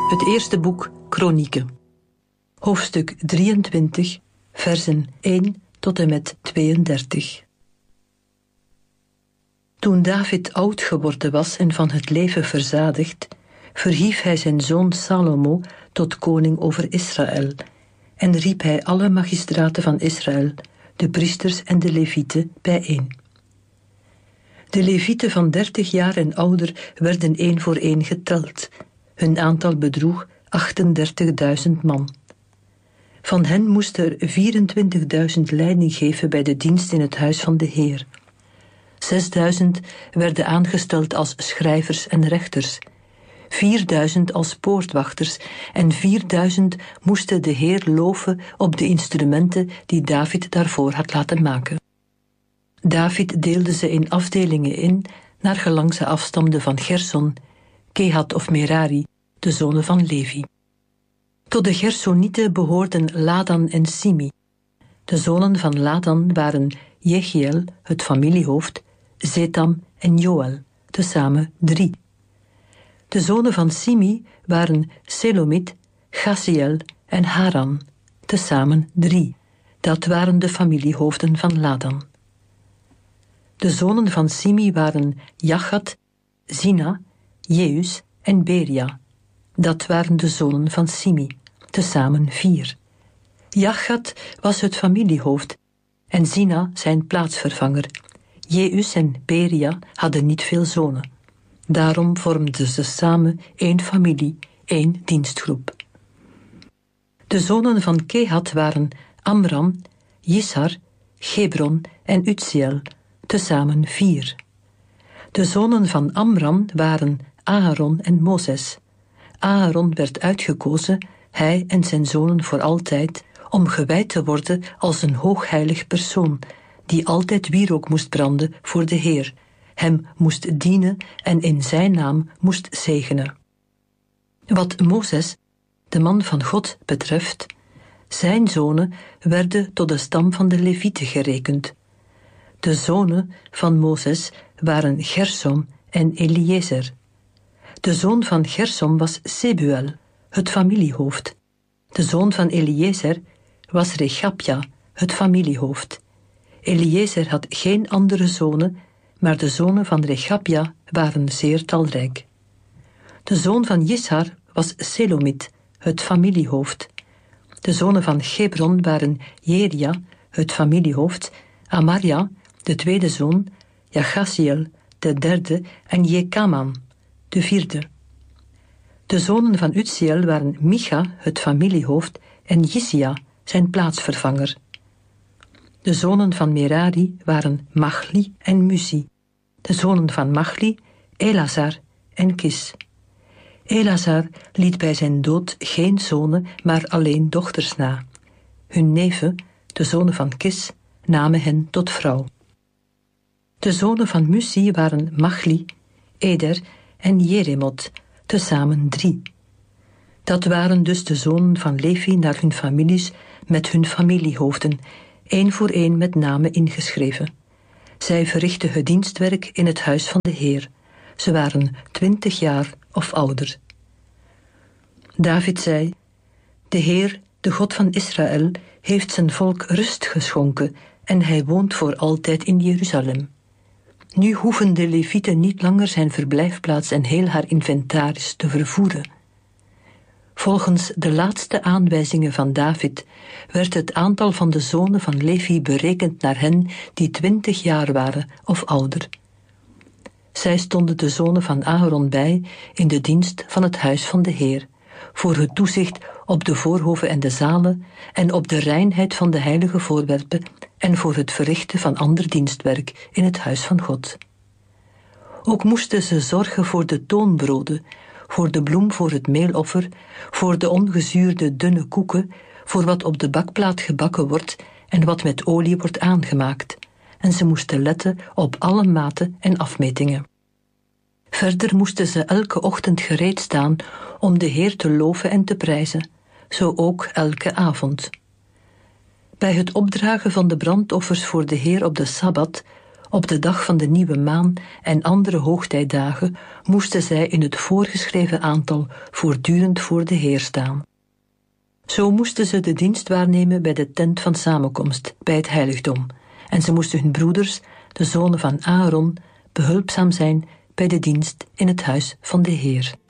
Het eerste boek Kronieken. Hoofdstuk 23, versen 1 tot en met 32. Toen David oud geworden was en van het leven verzadigd, verhief hij zijn zoon Salomo tot koning over Israël en riep hij alle magistraten van Israël, de priesters en de levieten, bijeen. De levieten van 30 jaar en ouder werden 1 voor 1 geteld. Hun aantal bedroeg 38.000 man. Van hen moesten er 24.000 leiding geven bij de dienst in het huis van de Heer. 6.000 werden aangesteld als schrijvers en rechters. 4.000 als poortwachters en 4.000 moesten de Heer loven op de instrumenten die David daarvoor had laten maken. David deelde ze in afdelingen in, naar gelang ze afstamden van Gerson, Kehat of Merari, de zonen van Levi. Tot de Gersonieten behoorden Ladan en Simi. De zonen van Ladan waren Jechiel, het familiehoofd, Zetam en Joel, tezamen 3. De zonen van Simi waren Selomit, Gasiel en Haran, tezamen 3. Dat waren de familiehoofden van Ladan. De zonen van Simi waren Jachat, Zina, Jeus en Beria. Dat waren de zonen van Simi, tezamen 4. Jachat was het familiehoofd en Zina zijn plaatsvervanger. Jeus en Beria hadden niet veel zonen. Daarom vormden ze samen 1 familie, 1 dienstgroep. De zonen van Kehat waren Amram, Jishar, Gebron en Utziel, tezamen 4. De zonen van Amram waren Aaron en Mozes. Aaron werd uitgekozen, hij en zijn zonen voor altijd, om gewijd te worden als een hoogheilig persoon, die altijd wierook moest branden voor de Heer, hem moest dienen en in zijn naam moest zegenen. Wat Mozes, de man van God, betreft, zijn zonen werden tot de stam van de Levieten gerekend. De zonen van Mozes waren Gersom en Eliezer. De zoon van Gersom was Sebuel, het familiehoofd. De zoon van Eliezer was Rechabja, het familiehoofd. Eliezer had geen andere zonen, maar de zonen van Rechabja waren zeer talrijk. De zoon van Jishar was Selomit, het familiehoofd. De zonen van Gebron waren Jeria, het familiehoofd, Amaria, de tweede zoon, Jachasiel, de derde, en Jekaman, de vierde. De zonen van Utziel waren Micha, het familiehoofd, en Jisia, zijn plaatsvervanger. De zonen van Merari waren Machli en Musi. De zonen van Machli, Elazar en Kis. Elazar liet bij zijn dood geen zonen, maar alleen dochters na. Hun neven, de zonen van Kis, namen hen tot vrouw. De zonen van Musi waren Machli, Eder en Jeremot, tezamen 3. Dat waren dus de zonen van Levi naar hun families met hun familiehoofden, 1 voor 1 met namen ingeschreven. Zij verrichtten het dienstwerk in het huis van de Heer. Ze waren 20 jaar of ouder. David zei: De Heer, de God van Israël, heeft zijn volk rust geschonken en hij woont voor altijd in Jeruzalem. Nu hoeven de Levieten niet langer zijn verblijfplaats en heel haar inventaris te vervoeren. Volgens de laatste aanwijzingen van David werd het aantal van de zonen van Levi berekend naar hen die 20 jaar waren of ouder. Zij stonden de zonen van Aaron bij in de dienst van het huis van de Heer, voor het toezicht op de voorhoven en de zalen en op de reinheid van de heilige voorwerpen en voor het verrichten van ander dienstwerk in het huis van God. Ook moesten ze zorgen voor de toonbroden, voor de bloem voor het meeloffer, voor de ongezuurde dunne koeken, voor wat op de bakplaat gebakken wordt en wat met olie wordt aangemaakt. En ze moesten letten op alle maten en afmetingen. Verder moesten ze elke ochtend gereed staan om de Heer te loven en te prijzen, zo ook elke avond. Bij het opdragen van de brandoffers voor de Heer op de Sabbat, Op de dag van de nieuwe maan en andere hoogtijdagen moesten zij in het voorgeschreven aantal voortdurend voor de Heer staan. Zo moesten ze de dienst waarnemen bij de tent van samenkomst, bij het heiligdom, en ze moesten hun broeders, de zonen van Aaron, behulpzaam zijn bij de dienst in het huis van de Heer.